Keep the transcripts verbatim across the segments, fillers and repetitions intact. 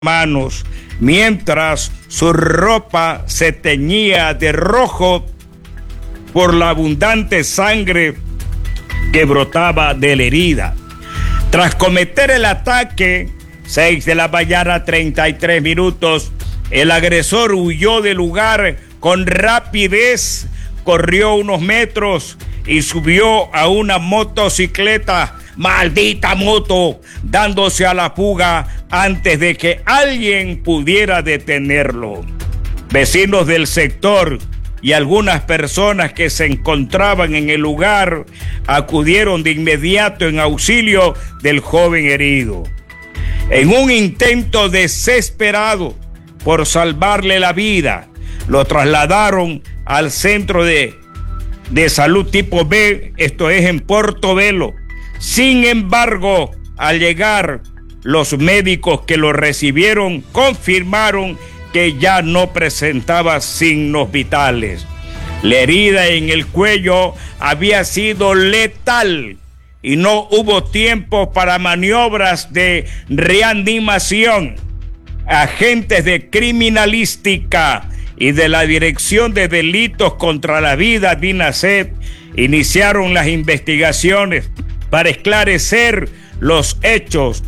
manos, mientras su ropa se teñía de rojo por la abundante sangre que brotaba de la herida. Tras cometer el ataque, seis de la mañana, treinta y tres minutos, el agresor huyó del lugar con rapidez, corrió unos metros y subió a una motocicleta, maldita moto, dándose a la fuga antes de que alguien pudiera detenerlo. Vecinos del sector y algunas personas que se encontraban en el lugar acudieron de inmediato en auxilio del joven herido. En un intento desesperado por salvarle la vida, lo trasladaron al centro de, de salud tipo B, esto es en Portobelo. Sin embargo, al llegar, los médicos que lo recibieron confirmaron que ya no presentaba signos vitales. La herida en el cuello había sido letal y no hubo tiempo para maniobras de reanimación. Agentes de criminalística y de la Dirección de Delitos contra la Vida, DINASET, iniciaron las investigaciones para esclarecer los hechos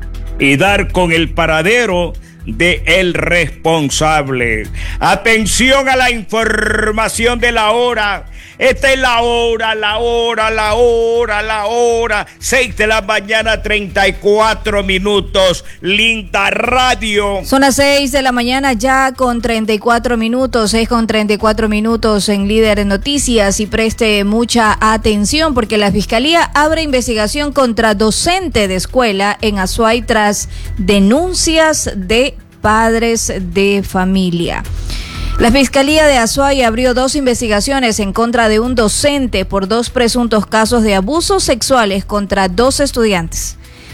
y dar con el paradero de el responsable. Atención a la información de la hora. Esta es la hora, la hora, la hora, la hora. Seis de la mañana, treinta y cuatro minutos. Linda Radio. Son las seis de la mañana ya con treinta y cuatro minutos. Seis con treinta y cuatro minutos en Líder en Noticias. Y preste mucha atención porque la Fiscalía abre investigación contra docente de escuela en Azuay tras denuncias de padres de familia. La Fiscalía de Azuay abrió dos investigaciones en contra de un docente por dos presuntos casos de abusos sexuales contra dos estudiantes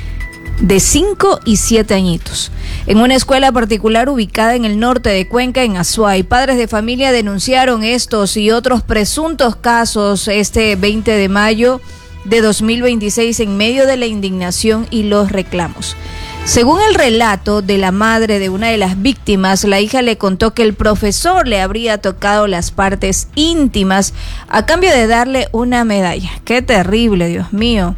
de cinco y siete añitos. En una escuela particular ubicada en el norte de Cuenca, en Azuay, padres de familia denunciaron estos y otros presuntos casos este veinte de mayo de dos mil veintiséis en medio de la indignación y los reclamos. Según el relato de la madre de una de las víctimas, la hija le contó que el profesor le habría tocado las partes íntimas a cambio de darle una medalla. ¡Qué terrible, Dios mío!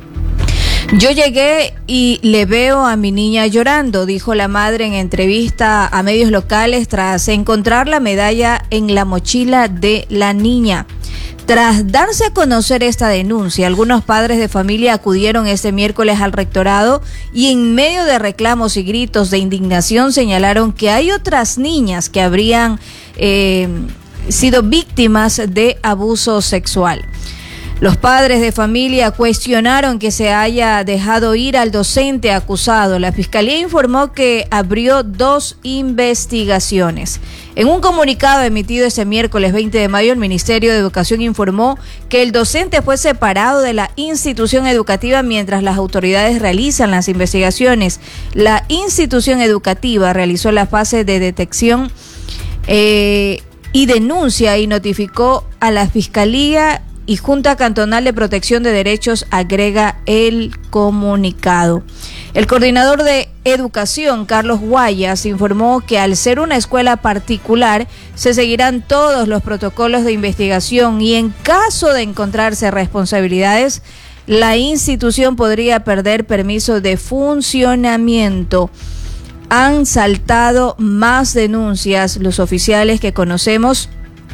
Yo llegué y le veo a mi niña llorando, dijo la madre en entrevista a medios locales tras encontrar la medalla en la mochila de la niña. Tras darse a conocer esta denuncia, algunos padres de familia acudieron este miércoles al rectorado y en medio de reclamos y gritos de indignación señalaron que hay otras niñas que habrían eh, sido víctimas de abuso sexual. Los padres de familia cuestionaron que se haya dejado ir al docente acusado. La Fiscalía informó que abrió dos investigaciones. En un comunicado emitido este miércoles veinte de mayo, el Ministerio de Educación informó que el docente fue separado de la institución educativa mientras las autoridades realizan las investigaciones. La institución educativa realizó la fase de detección eh, y denuncia y notificó a la Fiscalía y Junta Cantonal de Protección de Derechos, agrega el comunicado. El coordinador de Educación, Carlos Guayas, informó que al ser una escuela particular, se seguirán todos los protocolos de investigación y en caso de encontrarse responsabilidades, la institución podría perder permiso de funcionamiento. Han saltado más denuncias, los oficiales que conocemos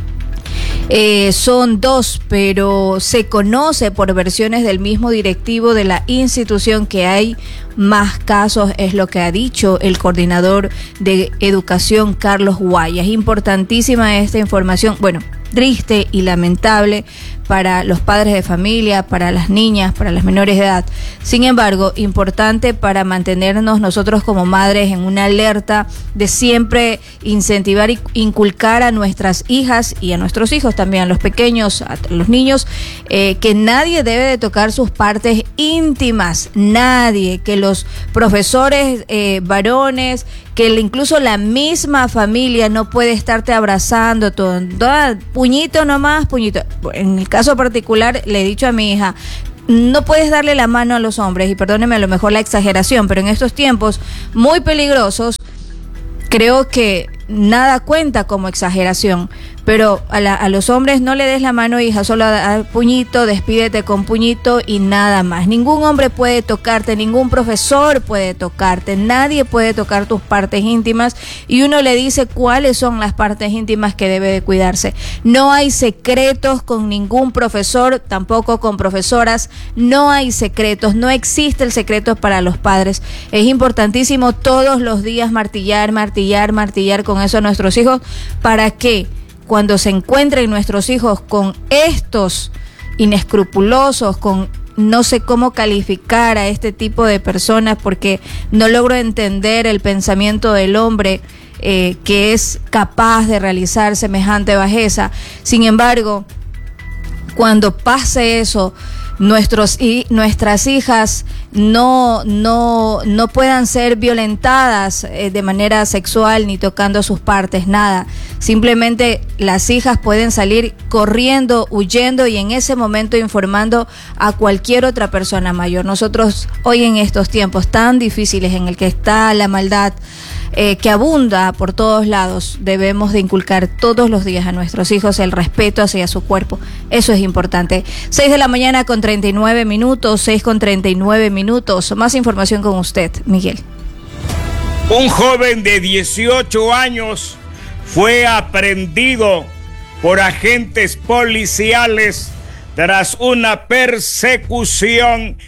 Eh, son dos, pero se conoce por versiones del mismo directivo de la institución que hay más casos, es lo que ha dicho el coordinador de Educación, Carlos Guayas. Importantísima esta información, bueno, triste y lamentable para los padres de familia, para las niñas, para las menores de edad. Sin embargo, importante para mantenernos nosotros como madres en una alerta de siempre incentivar y inculcar a nuestras hijas y a nuestros hijos también, a los pequeños, a los niños, eh, que nadie debe de tocar sus partes íntimas, nadie, que los profesores eh, varones, que incluso la misma familia no puede estarte abrazando, todo, todo puñito nomás, puñito. En el caso particular le he dicho a mi hija, no puedes darle la mano a los hombres, y perdónenme a lo mejor la exageración, pero en estos tiempos muy peligrosos, creo que nada cuenta como exageración. Pero a, la, a los hombres no le des la mano, hija, solo a, a puñito, despídete con puñito y nada más. Ningún hombre puede tocarte, ningún profesor puede tocarte, nadie puede tocar tus partes íntimas, y uno le dice cuáles son las partes íntimas que debe de cuidarse. No hay secretos con ningún profesor, tampoco con profesoras, no hay secretos, no existe el secreto para los padres. Es importantísimo todos los días martillar, martillar, martillar con eso a nuestros hijos, para que cuando se encuentren nuestros hijos con estos inescrupulosos, con no sé cómo calificar a este tipo de personas, porque no logro entender el pensamiento del hombre eh, que es capaz de realizar semejante bajeza. Sin embargo, cuando pase eso, nuestros y nuestras hijas no no no puedan ser violentadas eh, de manera sexual ni tocando sus partes, nada. Simplemente las hijas pueden salir corriendo, huyendo, y en ese momento informando a cualquier otra persona mayor. Nosotros hoy, en estos tiempos tan difíciles en el que está la maldad eh, que abunda por todos lados, debemos de inculcar todos los días a nuestros hijos el respeto hacia su cuerpo. Eso es importante. seis de la mañana con treinta y nueve minutos, seis con treinta y nueve minutos. Más información con usted, Miguel. Un joven de dieciocho años fue aprehendido por agentes policiales tras una persecución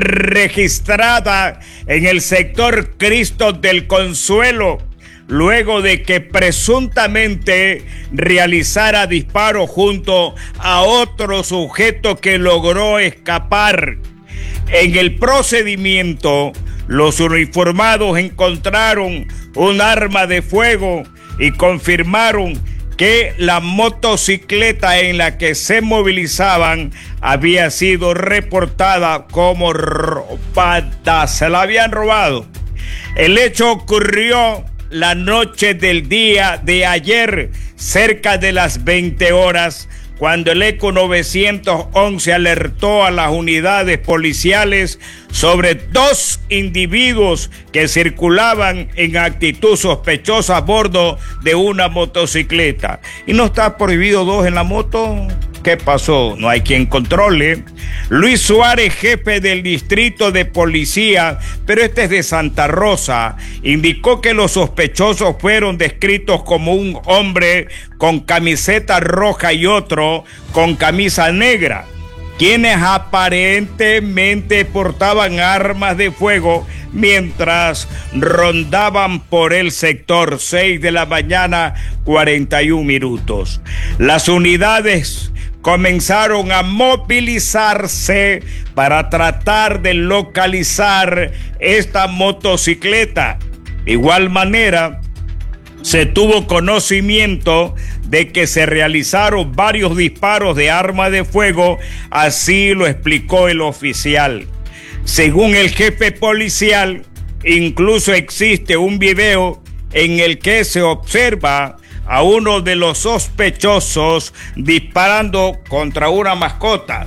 registrada en el sector Cristo del Consuelo, luego de que presuntamente realizara disparos junto a otro sujeto que logró escapar. En el procedimiento, los uniformados encontraron un arma de fuego y confirmaron que la motocicleta en la que se movilizaban había sido reportada como robada. Se la habían robado. El hecho ocurrió la noche del día de ayer, cerca de las veinte horas, cuando el ECO novecientos once alertó a las unidades policiales sobre dos individuos que circulaban en actitud sospechosa a bordo de una motocicleta. ¿Y no está prohibido dos en la moto? ¿Qué pasó? No hay quien controle. Luis Suárez, jefe del distrito de policía, pero este es de Santa Rosa, indicó que los sospechosos fueron descritos como un hombre con camiseta roja y otro con camisa negra, quienes aparentemente portaban armas de fuego mientras rondaban por el sector. Seis de la mañana, cuarenta y un minutos. Las unidades comenzaron a movilizarse para tratar de localizar esta motocicleta. De igual manera, se tuvo conocimiento de que se realizaron varios disparos de arma de fuego, así lo explicó el oficial. Según el jefe policial, incluso existe un video en el que se observa a uno de los sospechosos disparando contra una mascota.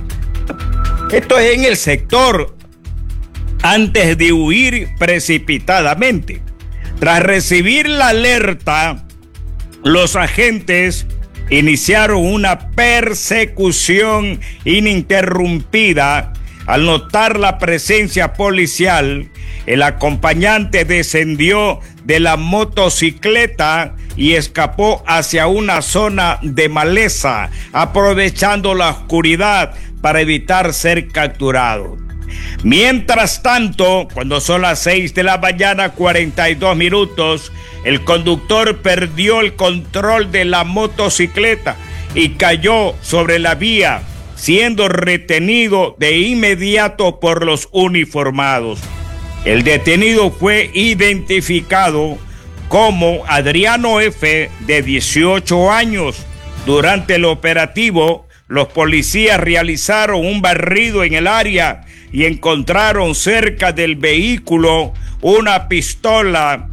Esto es en el sector, antes de huir precipitadamente. Tras recibir la alerta, los agentes iniciaron una persecución ininterrumpida. Al notar la presencia policial, el acompañante descendió de la motocicleta y escapó hacia una zona de maleza, aprovechando la oscuridad para evitar ser capturado. Mientras tanto, cuando son las seis de la mañana, cuarenta y dos minutos, el conductor perdió el control de la motocicleta y cayó sobre la vía, siendo retenido de inmediato por los uniformados. El detenido fue identificado como Adriano F., de dieciocho años. Durante el operativo, los policías realizaron un barrido en el área y encontraron cerca del vehículo una pistola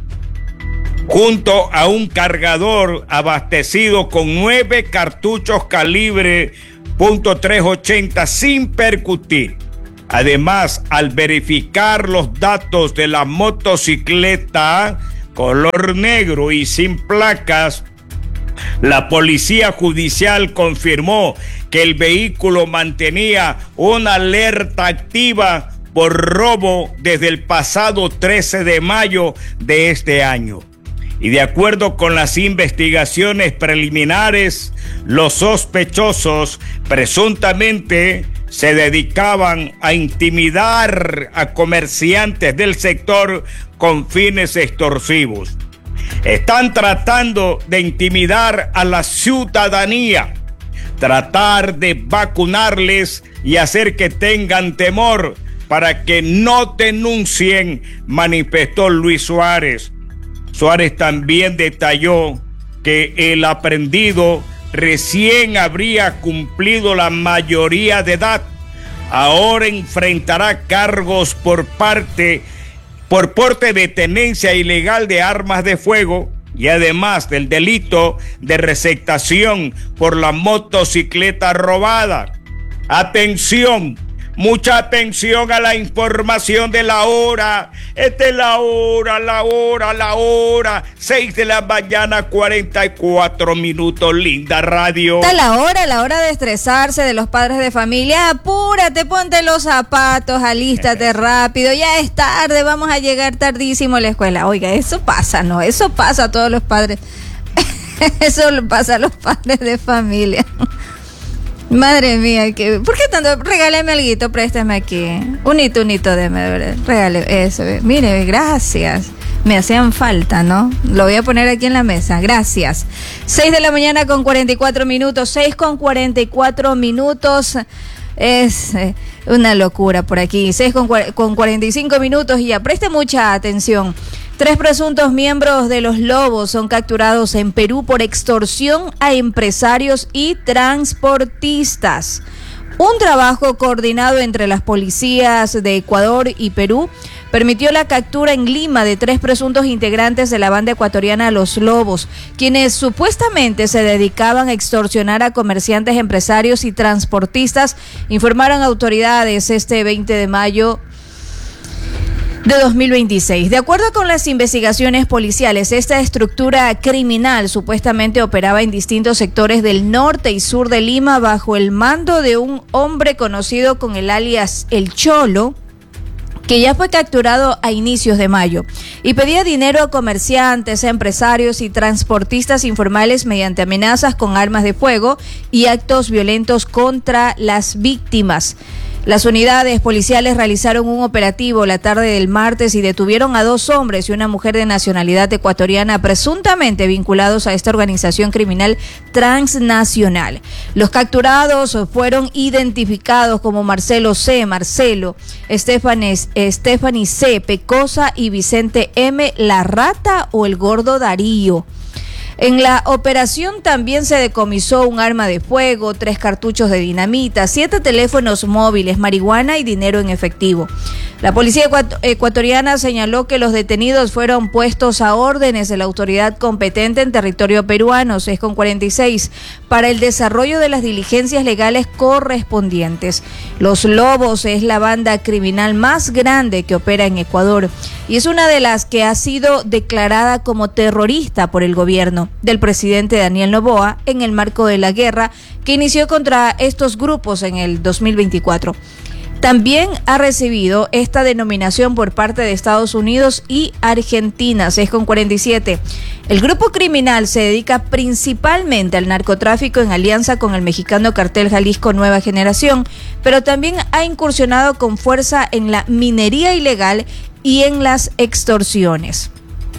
junto a un cargador abastecido con nueve cartuchos calibre punto trescientos ochenta sin percutir. Además, al verificar los datos de la motocicleta color negro y sin placas, la policía judicial confirmó que el vehículo mantenía una alerta activa por robo desde el pasado trece de mayo de este año. Y de acuerdo con las investigaciones preliminares, los sospechosos presuntamente se dedicaban a intimidar a comerciantes del sector con fines extorsivos. Están tratando de intimidar a la ciudadanía, tratar de vacunarles y hacer que tengan temor para que no denuncien, manifestó Luis Suárez. Suárez también detalló que el aprendido recién habría cumplido la mayoría de edad. Ahora enfrentará cargos por parte, por porte de tenencia ilegal de armas de fuego y además del delito de receptación por la motocicleta robada. Atención. Mucha atención a la información de la hora. Esta es la hora, la hora, la hora. Seis de la mañana, cuarenta y cuatro minutos, linda radio. Esta es la hora, la hora de estresarse de los padres de familia. Apúrate, ponte los zapatos, alístate rápido. Ya es tarde, vamos a llegar tardísimo a la escuela. Oiga, eso pasa, ¿no? Eso pasa a todos los padres. Eso le pasa a los padres de familia. Madre mía, que, ¿por qué tanto? Regálame alguito, préstame aquí. Un hito, un hito, déme, de verdad. Regale eso. Mire, gracias. Me hacían falta, ¿no? Lo voy a poner aquí en la mesa. Gracias. Seis de la mañana con cuarenta y cuatro minutos. Seis con cuarenta y cuatro minutos. Es eh, una locura por aquí. Seis con, con cuarenta y cinco minutos y ya. Preste mucha atención. Tres presuntos miembros de los Lobos son capturados en Perú por extorsión a empresarios y transportistas. Un trabajo coordinado entre las policías de Ecuador y Perú permitió la captura en Lima de tres presuntos integrantes de la banda ecuatoriana Los Lobos, quienes supuestamente se dedicaban a extorsionar a comerciantes, empresarios y transportistas, informaron autoridades este veinte de mayo de dos mil veintiséis. De acuerdo con las investigaciones policiales, esta estructura criminal supuestamente operaba en distintos sectores del norte y sur de Lima bajo el mando de un hombre conocido con el alias El Cholo, que ya fue capturado a inicios de mayo y pedía dinero a comerciantes, empresarios y transportistas informales mediante amenazas con armas de fuego y actos violentos contra las víctimas. Las unidades policiales realizaron un operativo la tarde del martes y detuvieron a dos hombres y una mujer de nacionalidad ecuatoriana presuntamente vinculados a esta organización criminal transnacional. Los capturados fueron identificados como Marcelo C., Marcelo, Stephanie, Stephanie C., Pecosa y Vicente M., La Rata o el Gordo Darío. En la operación también se decomisó un arma de fuego, tres cartuchos de dinamita, siete teléfonos móviles, marihuana y dinero en efectivo. La policía ecuatoriana señaló que los detenidos fueron puestos a órdenes de la autoridad competente en territorio peruano, seis con cuarenta y seis, para el desarrollo de las diligencias legales correspondientes. Los Lobos es la banda criminal más grande que opera en Ecuador y es una de las que ha sido declarada como terrorista por el gobierno del presidente Daniel Noboa en el marco de la guerra que inició contra estos grupos en el dos mil veinticuatro. También ha recibido esta denominación por parte de Estados Unidos y Argentina, seis con cuarenta y siete. El grupo criminal se dedica principalmente al narcotráfico en alianza con el mexicano cartel Jalisco Nueva Generación, pero también ha incursionado con fuerza en la minería ilegal y en las extorsiones.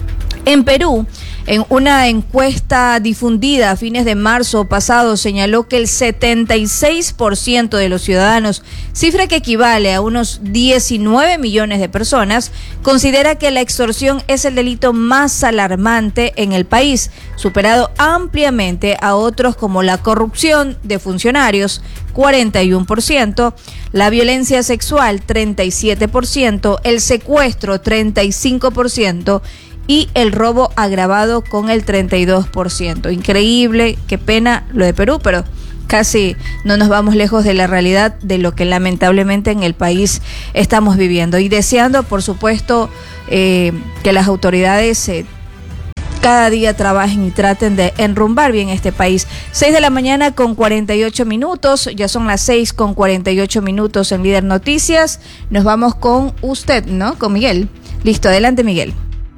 En Perú, en una encuesta difundida a fines de marzo pasado, señaló que el setenta y seis por ciento de los ciudadanos, cifra que equivale a unos diecinueve millones de personas, considera que la extorsión es el delito más alarmante en el país, superado ampliamente a otros como la corrupción de funcionarios, cuarenta y uno por ciento, la violencia sexual, treinta y siete por ciento, el secuestro, treinta y cinco por ciento, y el robo agravado con el treinta y dos por ciento. Increíble, qué pena lo de Perú, pero casi no nos vamos lejos de la realidad de lo que lamentablemente en el país estamos viviendo. Y deseando, por supuesto, eh, que las autoridades eh, cada día trabajen y traten de enrumbar bien este país. seis de la mañana con cuarenta y ocho minutos, ya son las seis con cuarenta y ocho minutos en Líder Noticias. Nos vamos con usted, ¿no? Con Miguel. Listo, adelante, Miguel.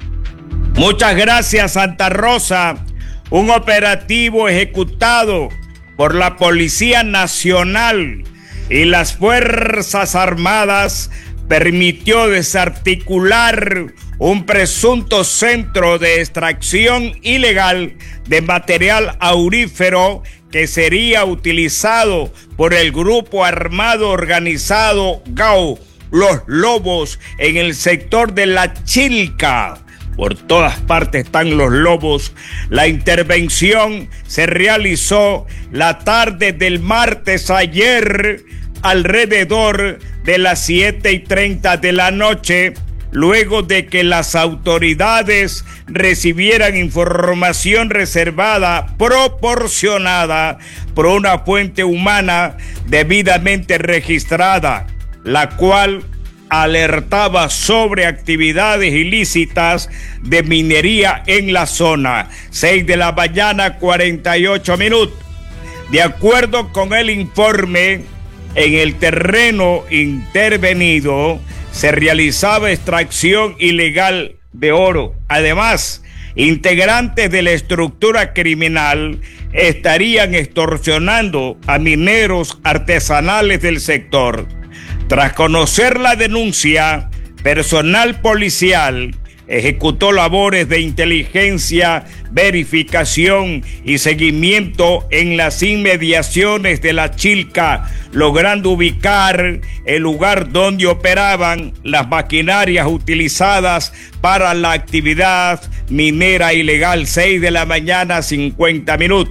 Muchas gracias, Santa Rosa. Un operativo ejecutado por la Policía Nacional y las Fuerzas Armadas permitió desarticular un presunto centro de extracción ilegal de material aurífero que sería utilizado por el grupo armado organizado Gao, Los Lobos, en el sector de La Chilca. Por todas partes están los lobos. La intervención se realizó la tarde del martes ayer, alrededor de las siete y treinta de la noche, luego de que las autoridades recibieran información reservada proporcionada por una fuente humana debidamente registrada, la cual alertaba sobre actividades ilícitas de minería en la zona. seis de la mañana, cuarenta y ocho minutos. De acuerdo con el informe, en el terreno intervenido se realizaba extracción ilegal de oro. Además, integrantes de la estructura criminal estarían extorsionando a mineros artesanales del sector. Tras conocer la denuncia, personal policial ejecutó labores de inteligencia, verificación y seguimiento en las inmediaciones de La Chilca, logrando ubicar el lugar donde operaban las maquinarias utilizadas para la actividad minera ilegal. seis de la mañana, cincuenta minutos.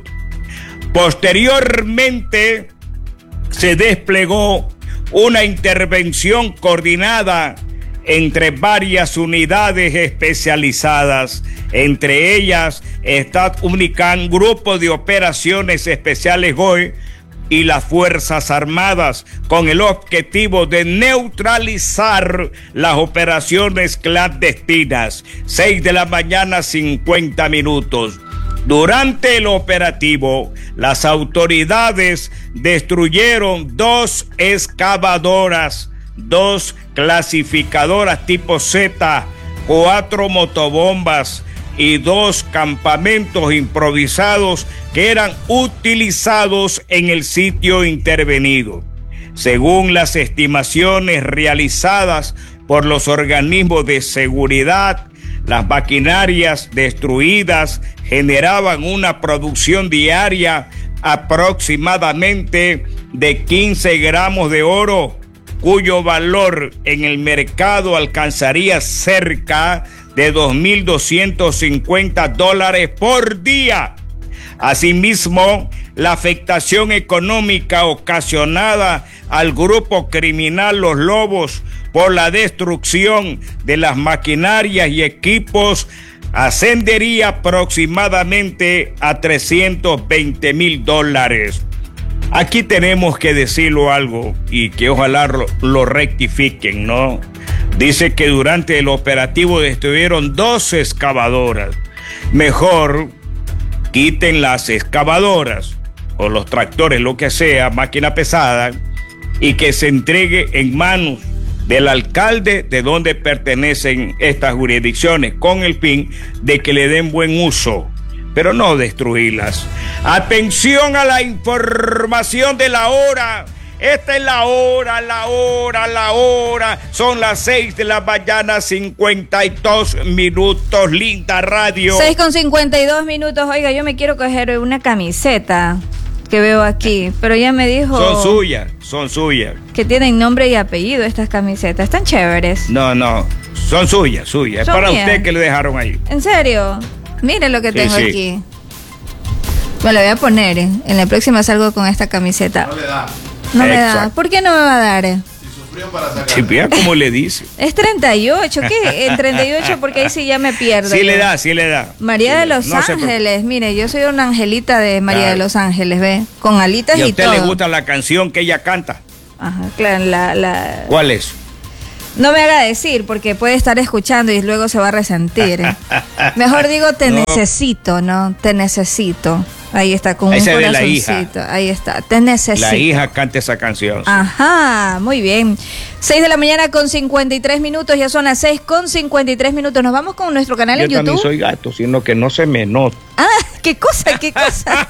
Posteriormente, se desplegó una intervención coordinada entre varias unidades especializadas, entre ellas Stat Unicam, Grupo de Operaciones Especiales G O E y las Fuerzas Armadas, con el objetivo de neutralizar las operaciones clandestinas. seis de la mañana, cincuenta minutos. Durante el operativo, las autoridades destruyeron dos excavadoras, dos clasificadoras tipo Z, cuatro motobombas y dos campamentos improvisados que eran utilizados en el sitio intervenido. Según las estimaciones realizadas por los organismos de seguridad, las maquinarias destruidas generaban una producción diaria aproximadamente de quince gramos de oro, cuyo valor en el mercado alcanzaría cerca de dos mil doscientos cincuenta dólares por día. Asimismo, la afectación económica ocasionada al grupo criminal Los Lobos por la destrucción de las maquinarias y equipos ascendería aproximadamente a trescientos veinte mil dólares. Aquí tenemos que decirlo algo y que ojalá lo, lo rectifiquen, ¿no? Dice que durante el operativo destruyeron dos excavadoras. Mejor quiten las excavadoras o los tractores, lo que sea, máquina pesada, y que se entregue en manos del alcalde de donde pertenecen estas jurisdicciones, con el fin de que le den buen uso, pero no destruirlas. Atención a la información de la hora. Esta es la hora, la hora, la hora. Son las seis de la mañana, cincuenta y dos minutos. Linda radio. seis con cincuenta y dos minutos. Oiga, yo me quiero coger una camiseta que veo aquí, pero ya me dijo... Son suyas, son suyas. Que tienen nombre y apellido estas camisetas. Están chéveres. No, no, son suyas, suyas. Es para mías. Usted que le dejaron ahí. ¿En serio? Mire lo que sí, tengo sí. aquí. Me la voy a poner. En la próxima salgo con esta camiseta. No le da. No me Exacto. da. ¿Por qué no me va a dar? Si Sí, vea cómo le dice. Es treinta y ocho, ¿qué? En treinta y ocho, porque ahí sí ya me pierdo. Sí yo. le da, sí le da. María sí de los no Ángeles, mire, yo soy una angelita de María claro. de los Ángeles, ¿ve? Con alitas y, y a usted todo. le gusta la canción que ella canta. Ajá, claro, la, la... ¿Cuál es? No me haga decir, porque puede estar escuchando y luego se va a resentir. ¿eh? Mejor digo, te no. necesito, ¿no? Te necesito. Ahí está, con Ese un de corazoncito. la hija. Ahí está, te necesito. La hija canta esa canción. Sí. Ajá, muy bien. seis de la mañana con cincuenta y tres minutos, ya son las seis con cincuenta y tres minutos. Nos vamos con nuestro canal Yo en YouTube. Yo también soy gato, sino que no se me nota. Ah, qué cosa, qué cosa.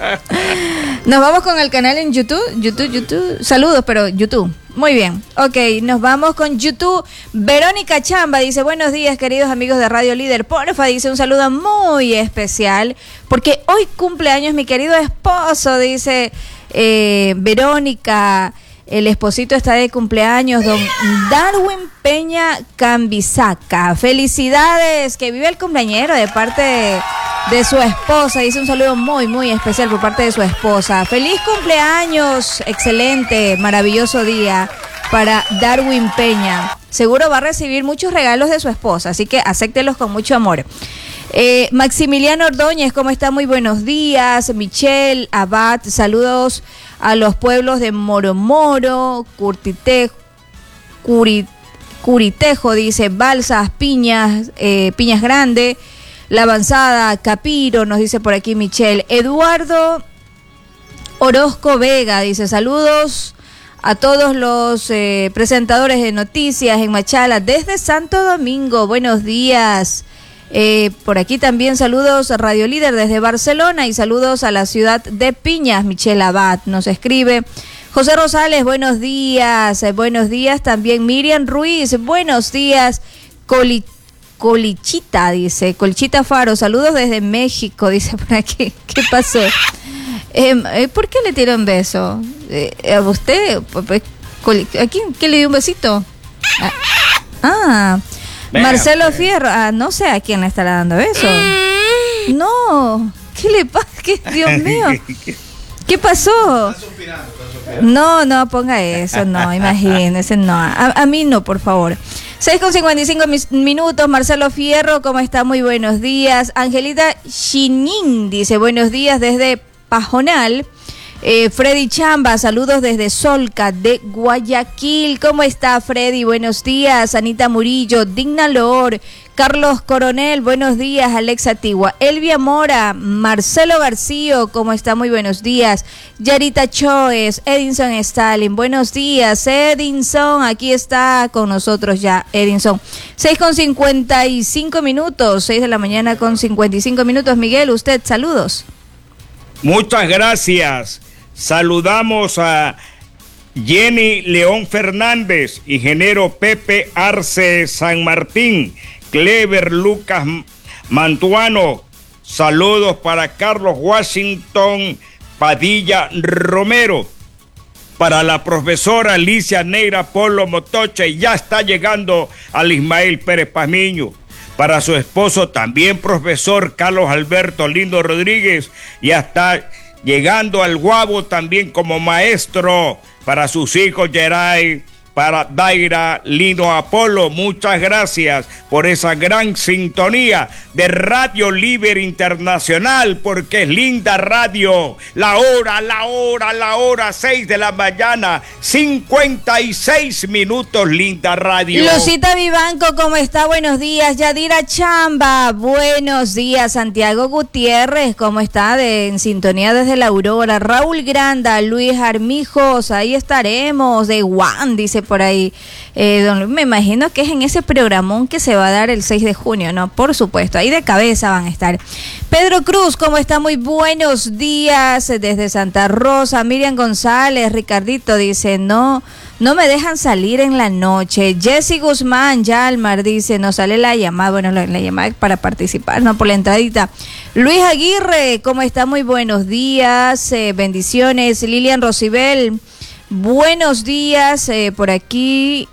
Nos vamos con el canal en YouTube, YouTube, YouTube. Saludos, pero YouTube. Muy bien, ok, nos vamos con YouTube. Verónica Chamba dice, buenos días queridos amigos de Radio Líder, porfa, dice un saludo muy especial, porque hoy cumpleaños mi querido esposo, dice eh, Verónica, el esposito está de cumpleaños, don Darwin Peña Cambisaca. Felicidades, que vive el cumpleañero de parte de, de su esposa. Dice un saludo muy, muy especial por parte de su esposa. Feliz cumpleaños, excelente, maravilloso día para Darwin Peña. Seguro va a recibir muchos regalos de su esposa, así que acéptelos con mucho amor. Eh, Maximiliano Ordóñez, ¿cómo está? Muy buenos días. Michelle Abad, saludos a los pueblos de Moromoro, Curtitejo, Curit, Curitejo, dice, Balsas, Piñas, eh, Piñas Grande, La Avanzada, Capiro, nos dice por aquí Michelle. Eduardo Orozco Vega, dice, saludos a todos los eh, presentadores de noticias en Machala, desde Santo Domingo, buenos días. Eh, por aquí también saludos a Radio Líder desde Barcelona y saludos a la ciudad de Piñas. Michelle Abad nos escribe. José Rosales, buenos días. Eh, buenos días también. Miriam Ruiz, buenos días. Coli, Colichita, dice. Colichita Faro, saludos desde México, dice por aquí. ¿Qué pasó? Eh, ¿Por qué le tiró un beso? Eh, ¿A usted? ¿A quién? ¿Qué le dio un besito? Ah. ah. Marcelo Fierro, ah, no sé a quién le estará dando eso. No, ¿qué le pasa? ¿Qué, Dios mío? ¿Qué pasó? No, no, ponga eso, no, imagínese, no. A, a mí no, por favor. seis con cincuenta y cinco minutos, Marcelo Fierro, ¿cómo está? Muy buenos días. Angelita Chinin dice, buenos días desde Pajonal. Eh, Freddy Chamba, saludos desde Solca de Guayaquil. ¿Cómo está Freddy? Buenos días. Anita Murillo, Digna Loor, Carlos Coronel, buenos días. Alexa Tigua, Elvia Mora, Marcelo García, ¿cómo está? Muy buenos días. Yarita Choes, Edinson Stalin, buenos días. Edinson, aquí está con nosotros ya, Edinson. seis con cincuenta y cinco minutos, seis de la mañana con cincuenta y cinco minutos. Miguel, usted, saludos. Muchas gracias. Saludamos a Jenny León Fernández, ingeniero Pepe Arce San Martín, Clever Lucas Mantuano. Saludos para Carlos Washington Padilla Romero. Para la profesora Alicia Neira Polo Motoche, ya está llegando al Ismael Pérez Pazmiño. Para su esposo, también profesor Carlos Alberto Lindo Rodríguez, ya está llegando al Guabo también como maestro. Para sus hijos Geray, para Daira Lino Apolo, muchas gracias por esa gran sintonía de Radio Líder Internacional, porque es linda radio. La hora, la hora, la hora, seis de la mañana, cincuenta y seis minutos, linda radio. Lucita Vivanco, ¿cómo está? Buenos días. Yadira Chamba, buenos días. Santiago Gutiérrez, ¿cómo está? De, en sintonía desde la Aurora. Raúl Granda, Luis Armijos, ahí estaremos. De Juan, dice por ahí. Eh, don, me imagino que es en ese programón que se va a dar el seis de junio, ¿no? Por supuesto, ahí de cabeza van a estar. Pedro Cruz, ¿cómo está? Muy buenos días desde Santa Rosa. Miriam González, Ricardito dice, no, no me dejan salir en la noche. Jessy Guzmán, Yalmar dice, no sale la llamada, bueno, la, la llamada para participar, no por la entradita. Luis Aguirre, ¿cómo está? Muy buenos días, eh, bendiciones. Lilian Rosibel, buenos días, eh, por aquí.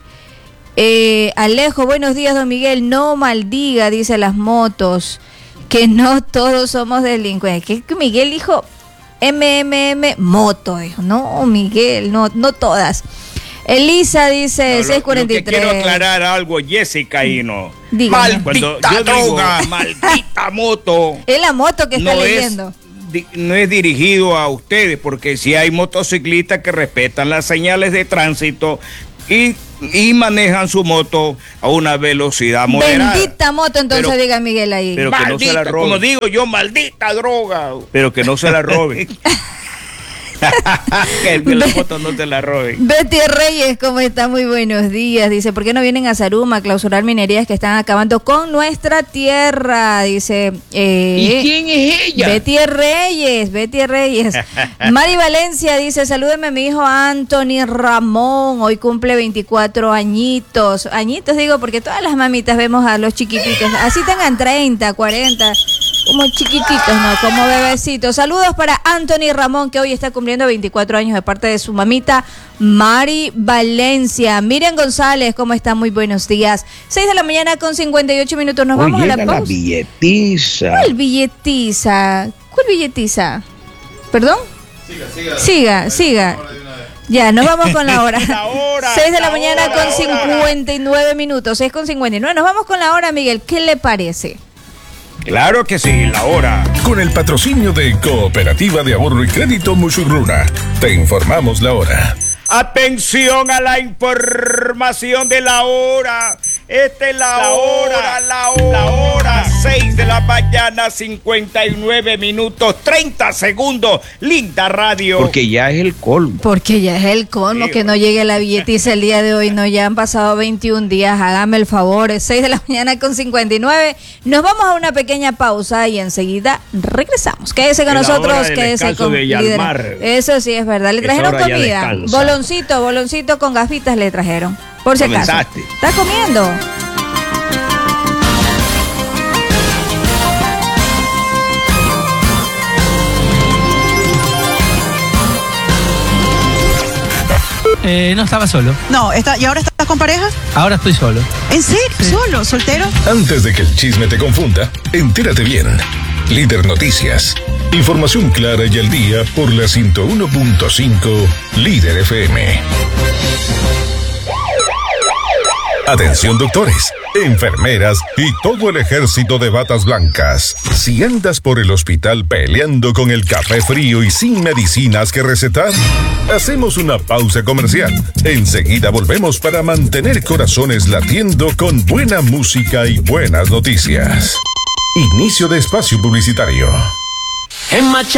Eh, Alejo, buenos días, don Miguel. No maldiga, dice las motos, que no todos somos delincuentes. Que Miguel dijo M M M moto, dijo. No, Miguel, no, no todas. Elisa dice No, seis cuarenta y tres. Quiero aclarar algo, Jessica, y no. Dígame. Maldita yo droga, digo, maldita moto. Es la moto que está no leyendo. Es, no es dirigido a ustedes, porque si hay motociclistas que respetan las señales de tránsito y, y manejan su moto a una velocidad moderada. Bendita moto, entonces pero, diga Miguel ahí. Pero maldita, que no se la roben. Como digo yo, maldita droga. Pero que no se la roben. Que el la foto no te la roben. Betty Reyes, ¿cómo está? Muy buenos días. Dice, ¿por qué no vienen a Zaruma a clausurar minerías que están acabando con nuestra tierra? Dice, eh, ¿y quién es ella? Betty Reyes, Betty Reyes. Mari Valencia dice, salúdeme a mi hijo Anthony Ramón, hoy cumple veinticuatro añitos. Añitos digo porque todas las mamitas vemos a los chiquititos, así tengan treinta, cuarenta, como chiquititos, ¿no? Como bebecitos. Saludos para Anthony Ramón, que hoy está cumpliendo veinticuatro años de parte de su mamita Mari Valencia. Miriam González, ¿cómo está? Muy buenos días. seis de la mañana con cincuenta y ocho minutos. Nos Hoy vamos a la pausa. La billetiza. ¿Cuál billetiza? ¿Cuál billetiza? ¿Perdón? Siga, siga. Siga, siga. Ya, nos vamos con la hora. seis de la mañana hora, con cincuenta y nueve minutos. seis con cincuenta y nueve. Nos vamos con la hora, Miguel. ¿Qué le parece? Claro que sí, la hora. Con el patrocinio de Cooperativa de Ahorro y Crédito Muchugruna, te informamos la hora. Atención a la información de la hora. Esta es la, la hora, hora, la hora, la hora. seis de la mañana, cincuenta y nueve minutos, treinta segundos. Linda radio. Porque ya es el colmo. Porque ya es el colmo, sí, que no llegue la billetiza el día de hoy. No, ya han pasado veintiún días. Hágame el favor. Es seis de la mañana con cincuenta y nueve. Nos vamos a una pequeña pausa y enseguida regresamos. Quédese con nosotros. Quédese con líder. Eso sí es verdad. Le trajeron comida. Boloncito, boloncito con gafitas le trajeron. Por si acaso. ¿Estás comiendo? Eh, no, estaba solo. No, está, ¿y ahora estás con pareja? Ahora estoy solo. ¿En serio? Sí. ¿Solo? ¿Soltero? Antes de que el chisme te confunda, entérate bien. Líder Noticias. Información clara y al día por la ciento uno punto cinco Líder F M. Atención doctores, enfermeras y todo el ejército de batas blancas. Si andas por el hospital peleando con el café frío y sin medicinas que recetar, hacemos una pausa comercial. Enseguida volvemos para mantener corazones latiendo con buena música y buenas noticias. Inicio de espacio publicitario. En Macha